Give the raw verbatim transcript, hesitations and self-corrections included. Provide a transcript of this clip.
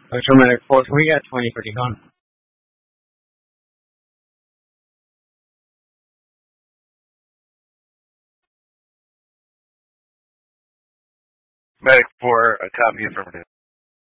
Electromagnetic force, we got twenty fifty gone. Medic four, a copy affirmative.